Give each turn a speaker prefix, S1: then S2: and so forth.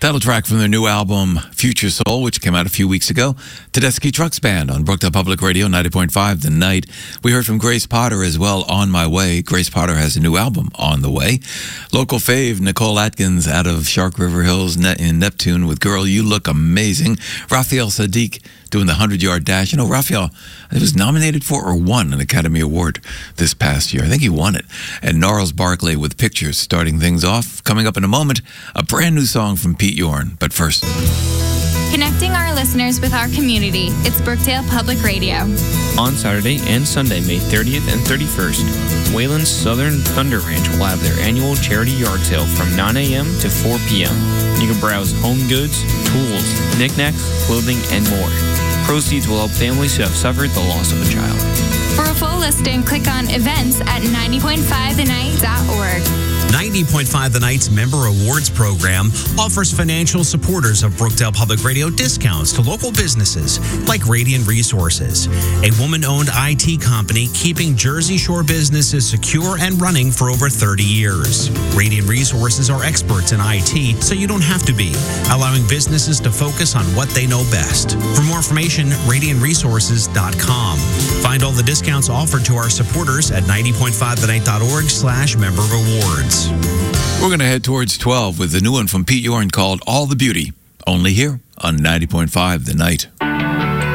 S1: Title track from their new album, Future Soul, which came out a few weeks ago. Tedeschi Trucks Band on Brookdale Public Radio, 90.5 The Night. We heard from Grace Potter as well, On My Way. Grace Potter has a new album, On the Way. Local fave, Nicole Atkins out of Shark River Hills in Neptune with Girl, You Look Amazing. Raphael Sadiq doing the 100-yard dash. You know, Raphael, he was nominated for or won an Academy Award this past year. I think he won it. And Gnarls Barkley with Pictures starting things off. Coming up in a moment, a brand new song from Pete Yorn. But first,
S2: connecting our listeners with our community. It's Brookdale Public Radio.
S3: On Saturday and Sunday, May 30th and 31st, Wayland's Southern Thunder Ranch will have their annual charity yard sale from 9 a.m. to 4 p.m. You can browse home goods, tools, knickknacks, clothing, and more. Proceeds will help families who have suffered the loss of a child.
S2: For a full listing, click on events at 90.5thenight.org.
S4: 90.5 The Night's Member Awards Program offers financial supporters of Brookdale Public Radio discounts to local businesses like Radiant Resources, a woman-owned IT company keeping Jersey Shore businesses secure and running for over 30 years. Radiant Resources are experts in IT, so you don't have to be, allowing businesses to focus on what they know best. For more information, radiantresources.com. Find all the discounts offered to our supporters at 90.5thenight.org/member-awards.
S1: we're going to head towards 12 with the new one from Pete Yorn called All the Beauty, only here on 90.5 The Night.